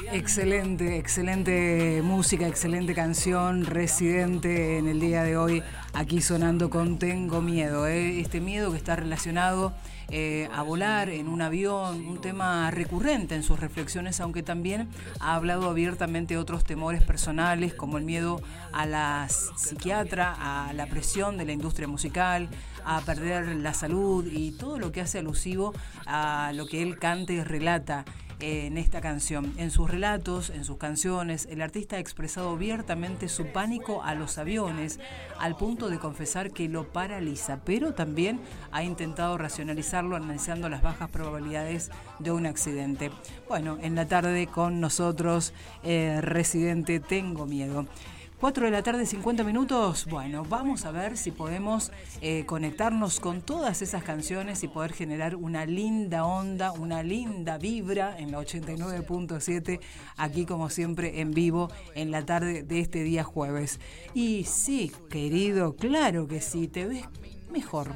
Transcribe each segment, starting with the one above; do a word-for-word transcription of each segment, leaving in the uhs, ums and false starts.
Excelente, excelente música, excelente canción, Residente en el día de hoy, aquí sonando con Tengo Miedo, ¿eh? Este miedo que está relacionado eh, a volar en un avión, un tema recurrente en sus reflexiones, aunque también ha hablado abiertamente de otros temores personales, como el miedo a la psiquiatra, a la presión de la industria musical, a perder la salud y todo lo que hace alusivo a lo que él canta y relata en esta canción. En sus relatos, en sus canciones, el artista ha expresado abiertamente su pánico a los aviones, al punto de confesar que lo paraliza, pero también ha intentado racionalizarlo analizando las bajas probabilidades de un accidente. Bueno, en la tarde con nosotros, eh, Residente, Tengo Miedo. cuatro de la tarde, cincuenta minutos. Bueno, vamos a ver si podemos eh, conectarnos con todas esas canciones y poder generar una linda onda, una linda vibra en la ochenta y nueve punto siete, aquí como siempre en vivo en la tarde de este día jueves. Y sí, querido, claro que sí, te ves mejor.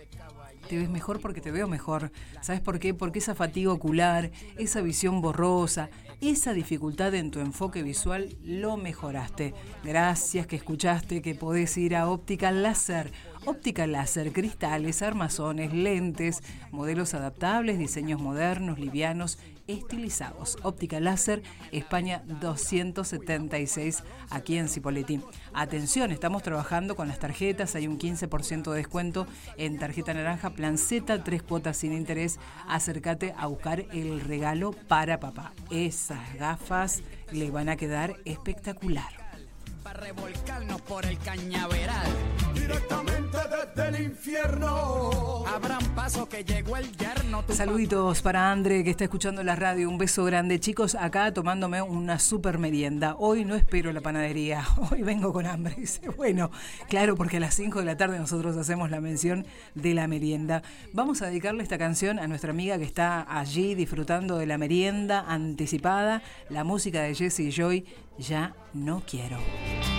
Te ves mejor porque te veo mejor. ¿Sabes por qué? Porque esa fatiga ocular, esa visión borrosa, esa dificultad en tu enfoque visual, lo mejoraste. Gracias que escuchaste que podés ir a Óptica Láser. Óptica Láser, cristales, armazones, lentes, modelos adaptables, diseños modernos, livianos, estilizados. Óptica Láser, España doscientos setenta y seis, aquí en Cipolletti. Atención, estamos trabajando con las tarjetas, hay un quince por ciento de descuento en tarjeta naranja, plan Z, tres cuotas sin interés. Acércate a buscar el regalo para papá. Esas gafas le van a quedar espectacular. Para revolcarnos por el cañaveral, directamente desde el infierno. Abran paso que llegó el yerno. Saluditos para Andre, que está escuchando la radio. Un beso grande, chicos, acá tomándome una super merienda. Hoy no espero la panadería, hoy vengo con hambre. Dice, bueno, claro, porque a las cinco de la tarde nosotros hacemos la mención de la merienda. Vamos a dedicarle esta canción a nuestra amiga que está allí disfrutando de la merienda anticipada, la música de Jesse y Joy, Ya No Quiero.